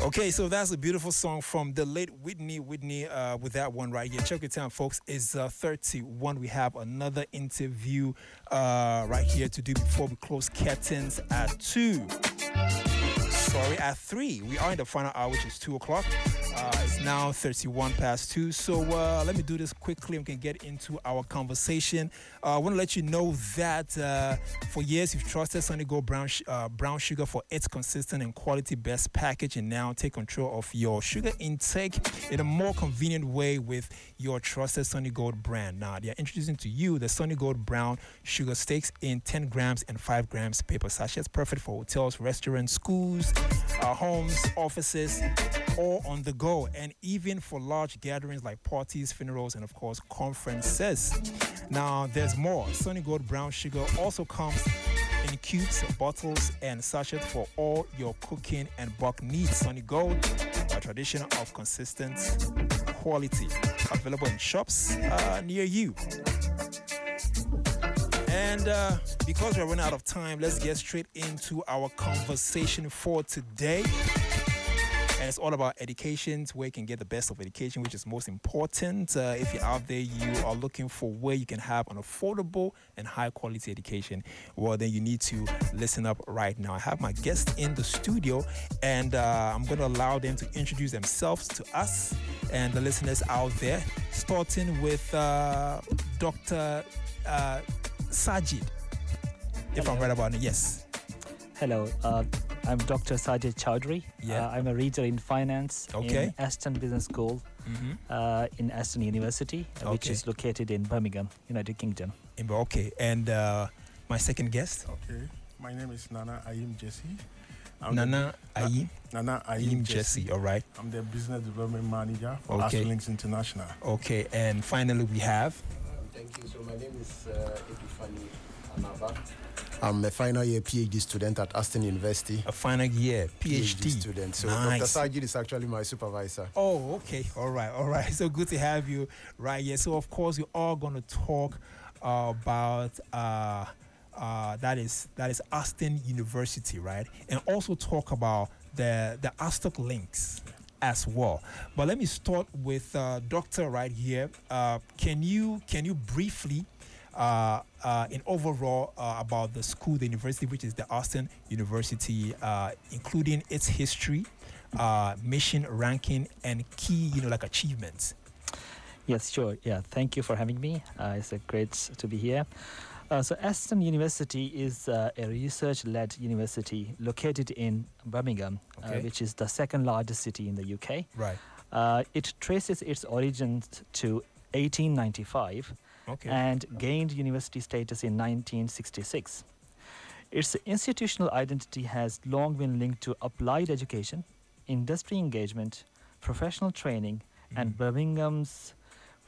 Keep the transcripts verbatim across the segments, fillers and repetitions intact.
Okay, so that's a beautiful song from the late Whitney Whitney uh, with that one right here. Check it out, folks. It's uh, thirty-one. We have another interview uh, right here to do before we close curtains at two. Sorry, at three. We are in the final hour, which is two o'clock. Uh, it's now thirty-one past two. So uh, let me do this quickly. We can get into our conversation. Uh, I want to let you know that uh, for years you've trusted Sunny Gold Brown, sh- uh, brown Sugar for its consistent and quality best package, and now take control of your sugar intake in a more convenient way with your trusted Sunny Gold brand. Now they are introducing to you the Sunny Gold Brown Sugar Stakes in ten grams and five grams paper sachets, perfect for hotels, restaurants, schools, uh, homes, offices, or on the go, and even for large gatherings like parties, funerals, and of course conferences. Now there's more. Sunny Gold Brown Sugar also comes in cubes, bottles, and sachets for all your cooking and bulk needs. Sunny Gold, a tradition of consistent quality, available in shops uh, near you. And uh, because we're running out of time, let's get straight into our conversation for today. And it's all about education, where you can get the best of education, which is most important. Uh, if you're out there, you are looking for where you can have an affordable and high quality education, well, then you need to listen up right now. I have my guest in the studio, and uh, I'm going to allow them to introduce themselves to us and the listeners out there, starting with uh, Doctor Uh, Sajid, if Hello. I'm right about it. Yes. Hello, uh, I'm Doctor Sajid Chowdhury. Yeah. Uh, I'm a reader in finance Okay. in Aston Business School Mm-hmm. uh, in Aston University, uh, which Okay. is located in Birmingham, United Kingdom. Okay. And uh, my second guest, Okay, my name is Nana Ayim Jesse. I'm Nana the, Ayim. Nana Ayim Ayim Jesse. Jesse. All right. I'm the business development manager for Okay. Astrolinks International. Okay. And finally, we have. Thank you. So my name is uh, Epifani Anaba. I'm a final year PhD student at Aston University. A final year PhD, student. So Nice. Doctor Sajid is actually my supervisor. Oh, okay. All right. All right. So good to have you right here. So, of course, we're all going to talk uh, about uh, uh, that is that is Aston University, right? And also talk about the the Astok links as well. But let me start with uh, Doctor right here. Uh, can you can you briefly Uh, uh, in overall uh, about the school, the university, which is the Aston University, uh, including its history, uh, mission, ranking, and key, you know, like achievements. Yes, sure. Yeah, thank you for having me. Uh, it's a great to be here. Uh, so Aston University is uh, a research-led university located in Birmingham, Okay. uh, which is the second largest city in the U K. Right. Uh, it traces its origins to eighteen ninety-five. Okay. And gained university status in nineteen sixty-six. Its institutional identity has long been linked to applied education, industry engagement, professional training, and Mhm. Birmingham's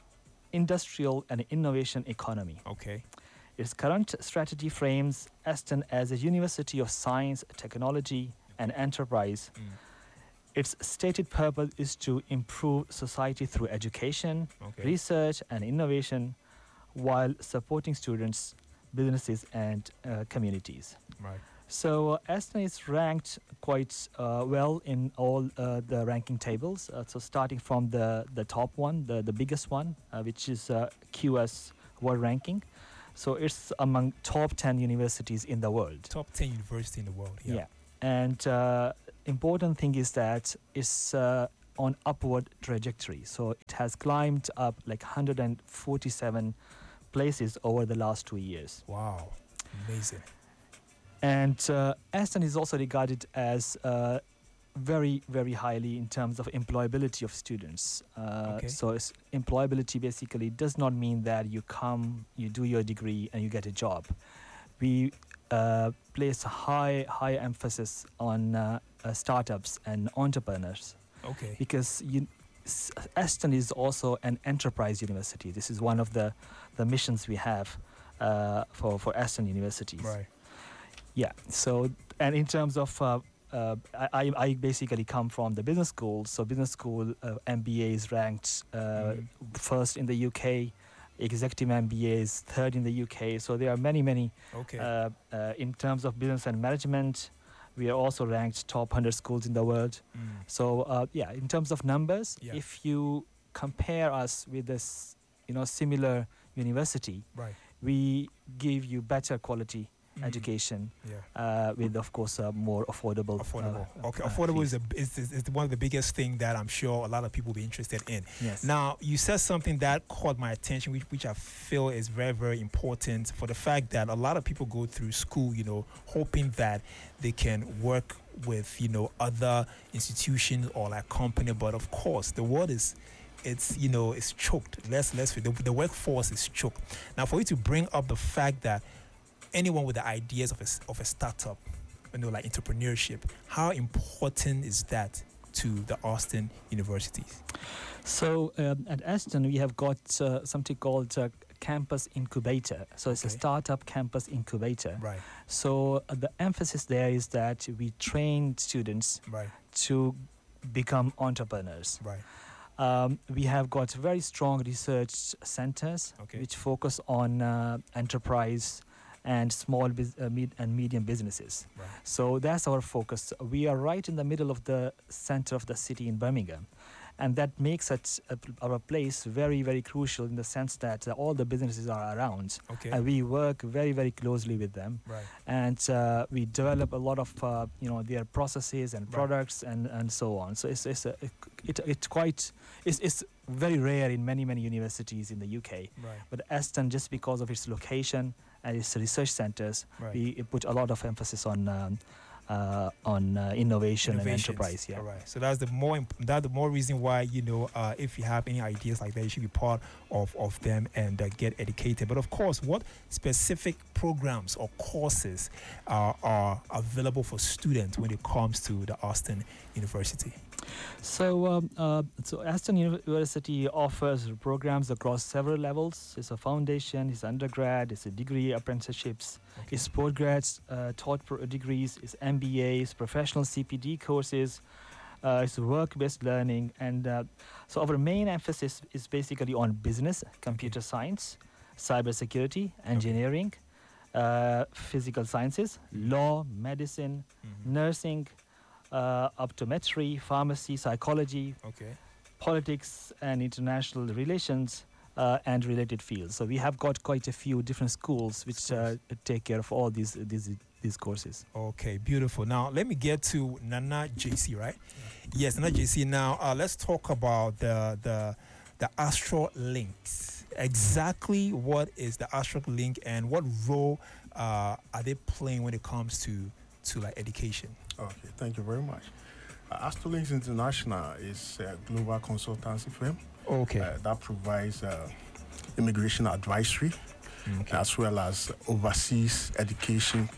industrial and innovation economy. Okay. Its current strategy frames Aston as a university of science, technology, and enterprise. Mm. Its stated purpose is to improve society through education, Okay. research, and innovation, while supporting students, businesses, and uh, communities. Right. So uh, Aston is ranked quite uh, well in all uh, the ranking tables. Uh, so starting from the, the top one, the, the biggest one, uh, which is uh, Q S World Ranking. So it's among top ten universities in the world. Top ten university in the world. Yeah. Yeah. And uh, important thing is that it's uh, on upward trajectory. So it has climbed up like one hundred forty-seven places over the last two years. Wow. Amazing. And uh, Aston is also regarded as uh, very, very highly in terms of employability of students. Uh, Okay. So it's employability basically does not mean that you come, you do your degree, and you get a job. We uh, place a high, high emphasis on uh, uh, startups and entrepreneurs, Okay. because you, S- Aston is also an enterprise university. This is one of the, the missions we have uh, for, for Aston universities. Right. Yeah. So, and in terms of, uh, uh, I, I basically come from the business school. So, business school uh, M B A is ranked uh, Mhm. first in the U K. Executive M B A is third in the U K. So there are many, many Okay. uh, uh, in terms of business and management. We are also ranked top one hundred schools in the world. Mm. So uh, yeah, in terms of numbers, Yeah. if you compare us with this, you know, similar university, Right. we give you better quality Mm. education Yeah. uh, with, of course, uh, more affordable. Affordable. uh, Okay. uh, Affordable is, fees. a, is, is, is the- one of the biggest thing that I'm sure a lot of people will be interested in. Yes. Now, you said something that caught my attention, which, which I feel is very, very important for the fact that a lot of people go through school, you know, hoping that they can work with, you know, other institutions or like company. But of course, the world is, it's, you know, it's choked. Let's, let's, the, the workforce is choked. Now, for you to bring up the fact that anyone with the ideas of a, s- of a startup, you know, like entrepreneurship, how important is that to the Austin universities? So um, at Aston, we have got uh, something called uh, Campus Incubator. So it's a Okay. startup campus incubator. Right, So uh, the emphasis there is that we train students right, to become entrepreneurs. right. Um, we have got very strong research centers Okay. which focus on uh, enterprise and small bus- uh, mid- and medium businesses. Right. So that's our focus. We are right in the middle of the center of the city in Birmingham. And that makes it, uh, our place very, very crucial in the sense that uh, all the businesses are around. Okay. And we work very, very closely with them. Right. And uh, we develop a lot of, uh, you know, their processes and Right. products and, and so on. So it's, it's, a, it, it's quite, it's, it's very rare in many, many universities in the U K. Right. But Aston, just because of its location and its research centers, Right. we put a lot of emphasis on um, uh, on uh, innovation and Innovations. enterprise. Yeah. All right. So that's the more imp- that the more reason why, you know, uh, if you have any ideas like that, you should be part of of them and uh, get educated. But of course, what specific programs or courses uh, are available for students when it comes to the Austin University? So, um, uh, so Aston University offers programs across several levels. It's a foundation, it's undergrad, it's a degree apprenticeships, Okay. it's postgrads, uh, taught pro- degrees, it's M B As, professional C P D courses, uh, it's work-based learning, and uh, so our main emphasis is basically on business, computer science, cybersecurity, engineering, uh, physical sciences, law, medicine, Mhm. nursing, uh, optometry, pharmacy, psychology, Okay. politics and international relations, uh, and related fields. So we have got quite a few different schools which uh, take care of all these these these courses. Okay, beautiful. Now let me get to Nana J C, right? Yes, Nana J C. Now uh, let's talk about the the the Astro Links. Exactly what is the Astro Link and what role uh, are they playing when it comes to to like education? Okay, thank you very much. Uh, Astrolinks International is a global consultancy firm Okay. uh, that provides uh, immigration advisory okay. as well as overseas education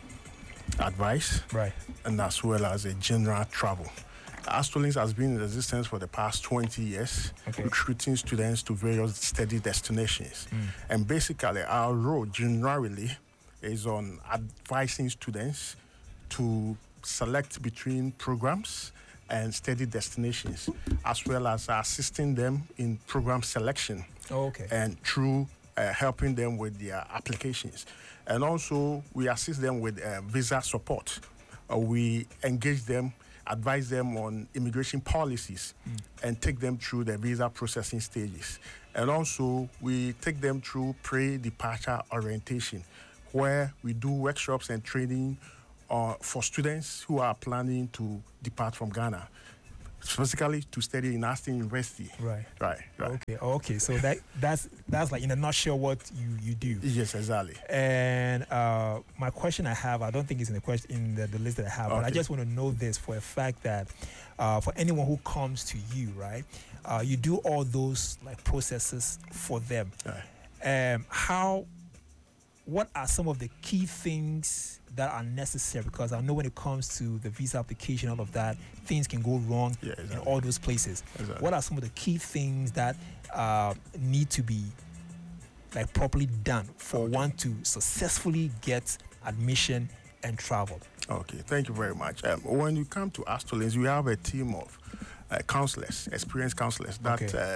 advice Right. and as well as a general travel. Astrolinks has been in existence for the past twenty years, Okay. recruiting students to various study destinations. Mm. And basically, our role generally is on advising students to select between programs and study destinations, as well as assisting them in program selection Okay. and through uh, helping them with their applications. And also, we assist them with uh, visa support. Uh, we engage them, advise them on immigration policies, Mm. and take them through the visa processing stages. And also, we take them through pre-departure orientation, where we do workshops and training uh, for students who are planning to depart from Ghana, specifically to study in Aston University. Right. Right, right. Okay. Okay. So that that's that's like in a nutshell what you you do. Yes, exactly. And uh, my question I have, I don't think it's in the question in the, the list that I have, but I Okay. just want to know this for a fact that uh, for anyone who comes to you, right, uh, you do all those like processes for them. Right. Um, how? What are some of the key things that are necessary? Because I know when it comes to the visa application, all of that, things can go wrong Yeah, in exactly. all those places. Exactly. What are some of the key things that uh, need to be like properly done for Okay. one to successfully get admission and travel? Okay, thank you very much. Um, when you come to Astrolinks, we have a team of uh, counselors, experienced counselors that Okay. uh,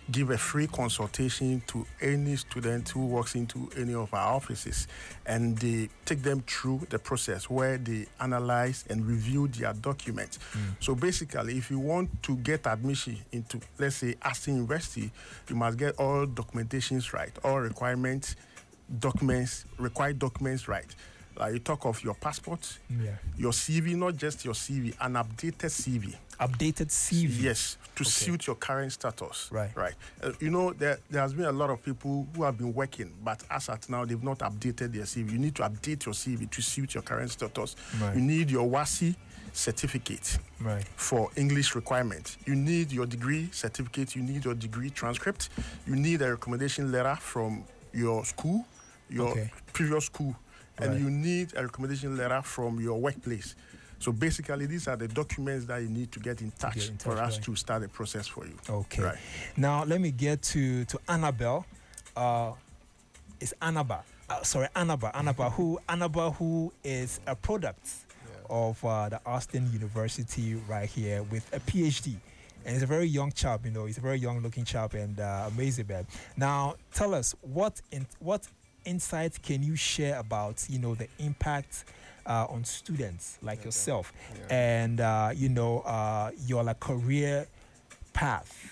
give a free consultation to any student who walks into any of our offices, and they take them through the process where they analyze and review their documents. Mm. So basically, if you want to get admission into, let's say, Aston University, you must get all documentations right, all requirements, documents, required documents right. Like you talk of your passport, yeah. your C V, not just your C V, an updated C V. Updated C V? Yes, to okay. suit your current status. Right. Right. Uh, you know, there, there has been a lot of people who have been working, but as at now, they've not updated their C V. You need to update your C V to suit your current status. Right. You need your WASSCE certificate right. for English requirement. You need your degree certificate. You need your degree transcript. You need a recommendation letter from your school, your okay. previous school. And right. you need a recommendation letter from your workplace. So basically, these are the documents that you need to get in touch, get in touch for us right. to start the process for you. Okay. Right. Now, let me get to, to Annabelle. Uh, it's Annabelle. Uh, sorry, Annabelle. Annabelle, who, Annabelle, who is a product yeah. of uh, the Austin University right here with a PhD. And he's a very young chap, you know, he's a very young looking chap and uh, amazing, man. Now, tell us, what in, what insights can you share about, you know, the impact uh, on students like okay. yourself yeah. and, uh, you know, uh, your like career path?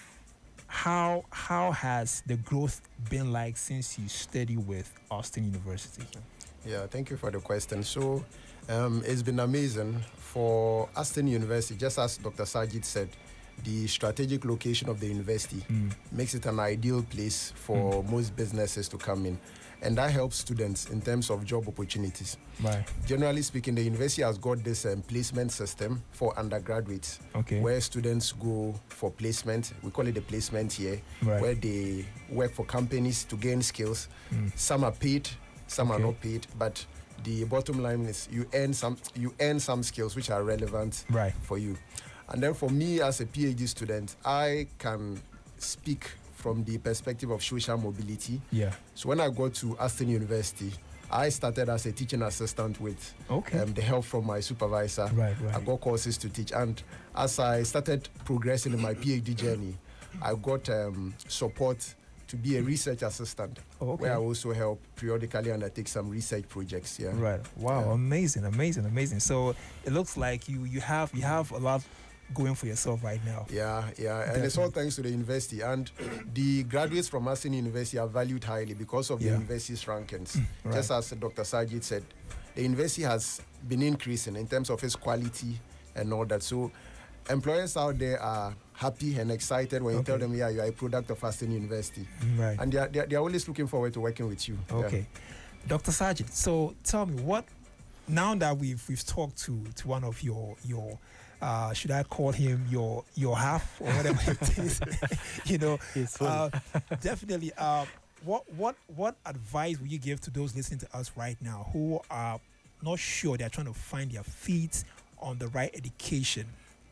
How how has the growth been like since you study with Austin University? Yeah, thank you for the question. So um, it's been amazing for Austin University, just as Doctor Sajid said. The strategic location of the university mm. makes it an ideal place for mm. most businesses to come in. And that helps students in terms of job opportunities. Right. Generally speaking, the university has got this um, placement system for undergraduates, okay. where students go for placement. We call it the placement year, right. where they work for companies to gain skills. Mm. Some are paid, some okay. are not paid, but the bottom line is you earn some you earn some skills which are relevant right. for you. And then for me as a PhD student, I can speak from the perspective of social mobility. Yeah. So when I got to Aston University, I started as a teaching assistant with okay. um, the help from my supervisor. Right, right. I got courses to teach. And as I started progressing in my PhD journey, I got um, support to be a research assistant, oh, okay. where I also help periodically undertake some research projects. Yeah. Right. Wow. Yeah. Amazing. Amazing. Amazing. So it looks like you you have you have a lot going for yourself right now. Yeah, yeah. Definitely. And it's all thanks to the university. And the graduates from Aston University are valued highly because of yeah. the university's rankings. Right. Just as Doctor Sajid said, the university has been increasing in terms of its quality and all that. So employers out there are happy and excited when you okay. tell them, yeah, you are a product of Aston University. Right. And they are, they are, they are always looking forward to working with you. Okay. Yeah. Doctor Sajid, so tell me, what, now that we've we've talked to, to one of your, your Uh, should I call him your your half or whatever it is? You know, uh, definitely. Uh, what what what advice would you give to those listening to us right now who are not sure, they're trying to find their feet on the right education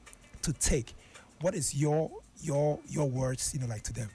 to take? What is your your your words, you know, like to them?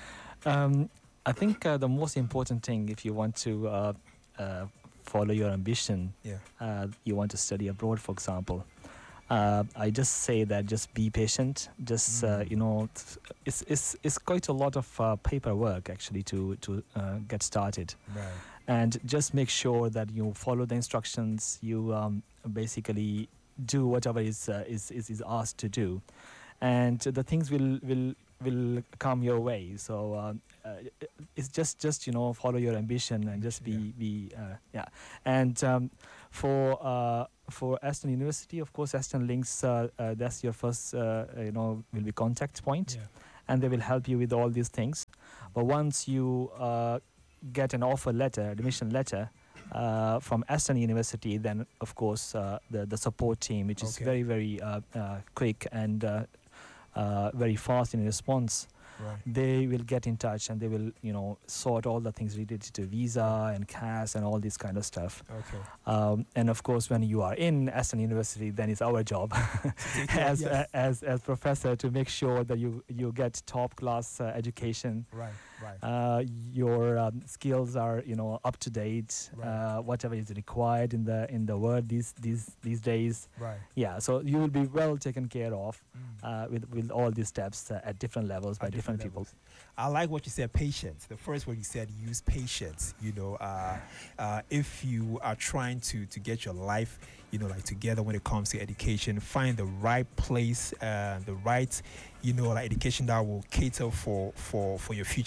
Um, I think uh, the most important thing, if you want to uh, uh, follow your ambition, yeah, uh, you want to study abroad, for example. Uh, I just say that just be patient. Just mm. uh, you know, it's it's it's quite a lot of uh, paperwork actually to to uh, get started. Right. And just make sure that you follow the instructions. You um, basically do whatever is, uh, is is is asked to do, and the things will will will come your way. So uh, uh, it's just just you know follow your ambition and just be yeah. be uh, yeah. And um, for uh, for Aston University, of course, Aston Links, uh, uh, that's your first, uh, you know, will be contact point, yeah. and they will help you with all these things. But once you uh, get an offer letter, admission letter uh, from Aston University, then of course uh, the the support team, which is okay. very very uh, uh, quick and uh, uh, very fast in response. Right. They will get in touch and they will, you know, sort all the things related to visa and C A S and all this kind of stuff. Okay. Um, and of course, when you are in Aston University, then it's our job as, yes. uh, as as professor to make sure that you you get top class uh, education. Right. Right. uh, your um, skills are, you know, up to date, Right. uh, whatever is required in the in the world these these these days. Right. Yeah, so you will be well taken care of Mm. uh, with with all these steps uh, at different levels by At different, different people. levels. I like what you said, patience. The first word you said, use patience. You know, uh, uh, if you are trying to to get your life, you know, like together when it comes to education, find the right place, uh, the right, you know, like education that will cater for for for your future.